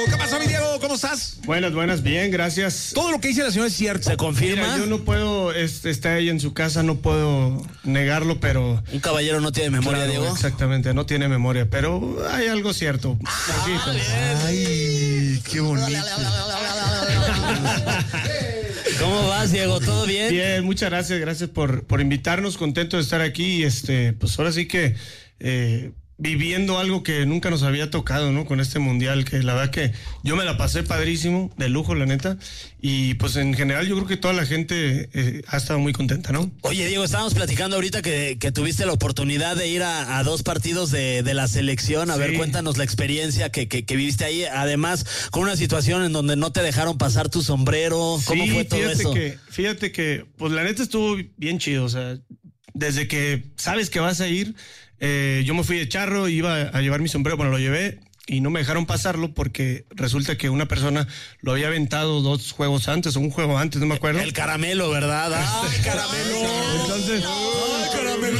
¿Qué pasa, mi Diego? ¿Cómo estás? Buenas, bien, gracias. Todo lo que dice la señora es cierto. ¿Se confirma? Mira, yo no puedo, está ella en su casa, no puedo negarlo, pero... Un caballero no tiene memoria, Claro, Diego. exactamente, no tiene memoria, pero hay algo cierto. Ay, qué bonito. ¿Cómo vas, Diego? ¿Todo bien? Bien, muchas gracias por invitarnos, contento de estar aquí, pues ahora sí que viviendo algo que nunca nos había tocado, ¿no? Con este mundial, que la verdad que yo me la pasé padrísimo, de lujo, la neta, y pues en general yo creo que toda la gente ha estado muy contenta, ¿no? Oye, Diego, estábamos platicando ahorita que tuviste la oportunidad de ir a 2 partidos de la selección. A ver, cuéntanos la experiencia que viviste ahí, además con una situación en donde no te dejaron pasar tu sombrero. ¿Cómo fue todo eso? Fíjate que, pues la neta estuvo bien chido, o sea, desde que sabes que vas a ir, yo me fui de charro, iba a llevar mi sombrero, bueno, lo llevé y no me dejaron pasarlo porque resulta que una persona lo había aventado 2 juegos antes o un juego antes, no me acuerdo. El caramelo, ¿verdad? ¡Ay, caramelo! Entonces, ¡ay, caramelo!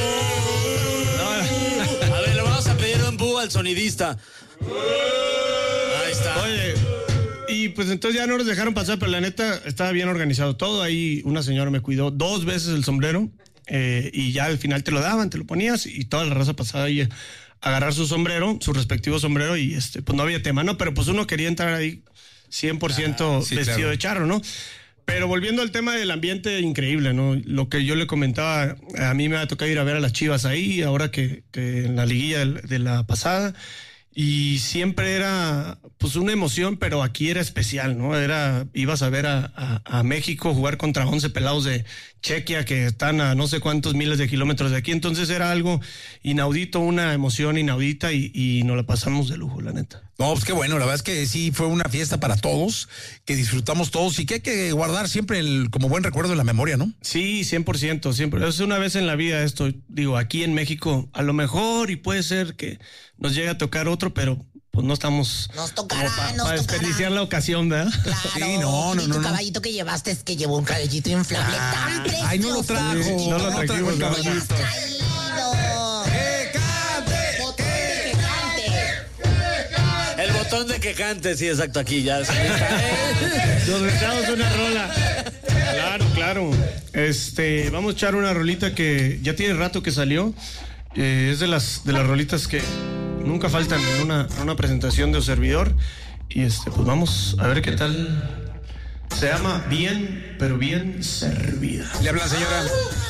A ver, le vamos a pedir un búho al sonidista. Ahí está. Oye, y pues entonces ya no nos dejaron pasar, pero la neta estaba bien organizado todo. Ahí una señora me cuidó 2 veces el sombrero. Y ya al final te lo daban, te lo ponías y toda la raza pasaba ahí a agarrar su sombrero, su respectivo sombrero y pues no había tema, ¿no? Pero pues uno quería entrar ahí 100% sí, vestido claro. de charro, ¿no? Pero volviendo al tema del ambiente, increíble, ¿no? Lo que yo le comentaba, a mí me va a tocar ir a ver a las Chivas ahí, ahora que en la liguilla de la pasada, y siempre era pues una emoción, pero aquí era especial, ¿no? Ibas a ver a México jugar contra 11 pelados de Chequia que están a no sé cuántos miles de kilómetros de aquí, entonces era algo inaudito, una emoción inaudita y nos la pasamos de lujo, la neta. No, pues qué bueno, la verdad es que sí fue una fiesta para todos, que disfrutamos todos y que hay que guardar siempre como buen recuerdo en la memoria, ¿no? Sí, 100%, siempre. Es una vez en la vida esto, digo, aquí en México, a lo mejor y puede ser que nos llegue a tocar otro, pero pues no estamos Nos tocará, para desperdiciar la ocasión, ¿verdad? Claro, Sí, no. Tu caballito que llevaste es que llevó un caballito inflable tan precioso. Ay, no lo trajo. Sí, no lo trajimos, el no. caballito. Traído. ¡Que cante! Botón de que cante. El botón de que cante, sí, exacto, aquí ya. Nos echamos una rola. Claro. Vamos a echar una rolita que ya tiene rato que salió. Es de las rolitas que nunca faltan en una presentación de un servidor. Y pues vamos a ver qué tal. Se llama Bien, pero bien servida. Le habla la señora.